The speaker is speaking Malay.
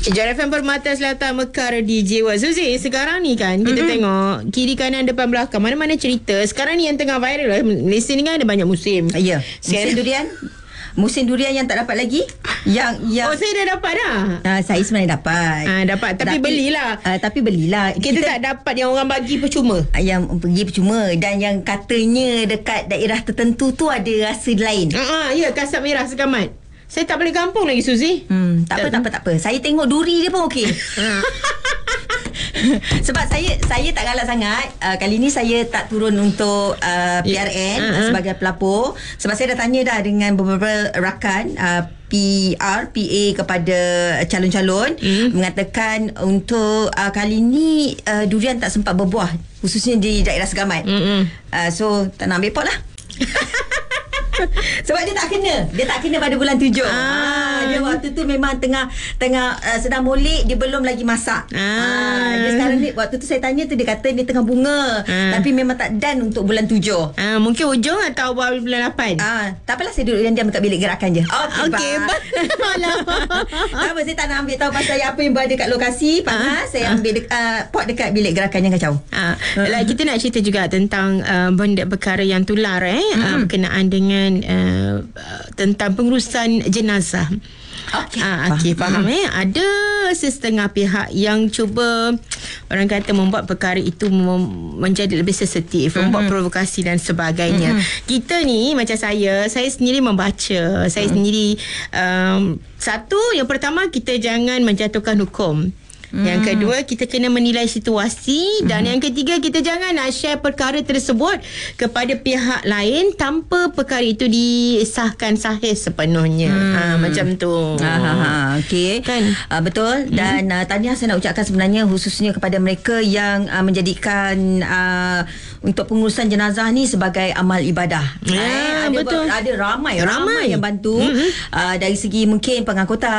Jar FM Permata Selatan Mekar di Jiwa. Suzy, sekarang ni kan kita tengok kiri kanan depan belakang mana-mana cerita. Sekarang ni yang tengah viral lah, Malaysia ni kan ada banyak musim. Ya, musim durian. Musim durian yang tak dapat lagi. Yang Oh, saya dah dapat dah. Saya sebenarnya dapat. Dapat tapi belilah. Tapi belilah. Kita tak dapat yang orang bagi percuma. Yang pergi percuma. Dan yang katanya dekat daerah tertentu tu ada rasa lain. Ya, kasap merah sekamat. Saya tak balik kampung lagi, Suzy. Tak apa. Saya tengok duri dia pun okey. Sebab saya tak galak sangat. Kali ni saya tak turun untuk PRN sebagai pelapor. Sebab saya dah tanya dah dengan beberapa rakan PA kepada calon-calon, mengatakan untuk kali ni durian tak sempat berbuah, khususnya di daerah Segamat. So tak nak ambil pot lah. Sebab dia tak kena pada bulan 7. Dia waktu tu memang tengah sedang molek, dia belum lagi masak. Dia sekarang ni, waktu tu saya tanya tu, dia kata dia tengah bunga, tapi memang tak done untuk bulan 7. Mungkin hujung atau awal bulan 8. Tak apalah, saya duduk diam dekat bilik gerakan je. Okey. Tak apa, saya tak nak ambil tahu pasal apa yang berada kat lokasi panas. Saya ambil pot dekat bilik gerakan yang kacau. Kita nak cerita juga tentang benda perkara yang tular berkenaan dengan tentang pengurusan jenazah. Okey, faham. Ada setengah pihak yang cuba, orang kata, membuat perkara itu menjadi lebih sensitif, membuat provokasi dan sebagainya. Kita ni, macam saya sendiri membaca, saya sendiri satu, yang pertama, kita jangan menjatuhkan hukum. Yang kedua, kita kena menilai situasi. Dan yang ketiga, kita jangan nak share perkara tersebut kepada pihak lain tanpa perkara itu disahkan sahih sepenuhnya. Macam tu. Okey, kan? Betul. Dan tahniah saya nak ucapkan sebenarnya khususnya kepada mereka yang menjadikan untuk pengurusan jenazah ni sebagai amal ibadah. Betul. Ada ramai yang bantu. Dari segi mungkin pengangkutan,